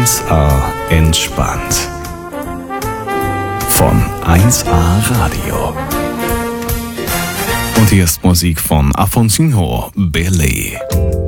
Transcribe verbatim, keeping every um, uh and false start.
eins A entspannt. Von eins A Radio. Und hier ist Musik von Afonso Belé.